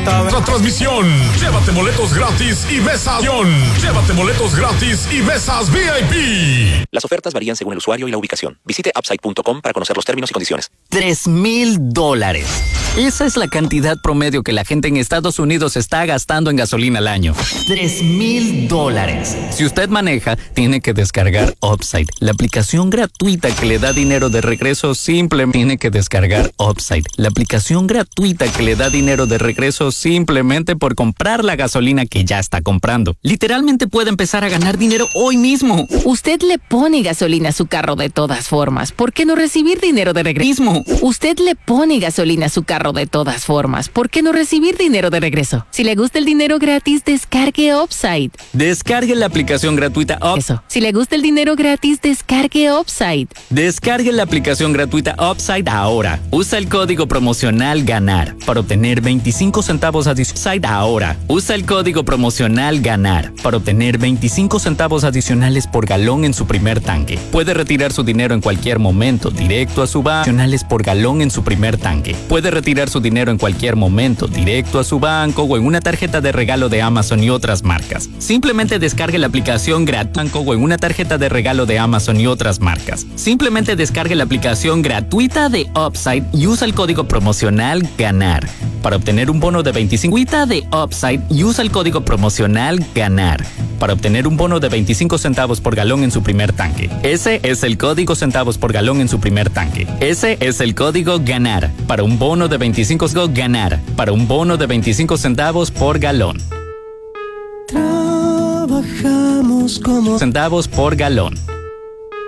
La transmisión. Llévate boletos gratis y mesas. Llévate boletos gratis y mesas VIP. Las ofertas varían según el usuario y la ubicación. Visite upside.com para conocer los términos y condiciones. $3,000. Esa es la cantidad promedio que la gente en Estados Unidos está gastando en gasolina al año. $3,000. Si usted maneja, tiene que descargar Upside, la aplicación gratuita que le da dinero de regreso. Simplemente tiene que descargar Upside, la aplicación gratuita que le da dinero de regreso simplemente por comprar la gasolina que ya está comprando. Literalmente puede empezar a ganar dinero hoy mismo. Usted le pone gasolina a su carro de todas formas. ¿Por qué no recibir dinero de regreso? Usted le pone gasolina a su carro de todas formas. ¿Por qué no recibir dinero de regreso? Si le gusta el dinero gratis, descargue Upside. Descargue la aplicación gratuita Upside. Si le gusta el dinero gratis, descargue Upside. Descargue la aplicación gratuita Upside ahora. Usa el código promocional GANAR para obtener 25 centavos adicionales ahora. Usa el código promocional GANAR para obtener 25 centavos adicionales por galón en su primer tanque. Puede retirar su dinero en cualquier momento directo a su banco. Adicionales por galón en su primer tanque. Puede retirar su dinero en cualquier momento directo a su banco o en una tarjeta de regalo de Amazon y otras marcas. Simplemente descargue la aplicación gratuita o en una tarjeta de regalo de Amazon y otras marcas. Simplemente descargue la aplicación gratuita de Upside y usa el código promocional GANAR para obtener un bono de 25 de Upside y usa el código promocional GANAR para obtener un bono de 25 centavos por galón en su primer tanque. Ese es el código centavos por galón en su primer tanque. Ese es el código GANAR para un bono de 25 GANAR para un bono de 25 centavos por galón. Trabajamos como Centavos por galón.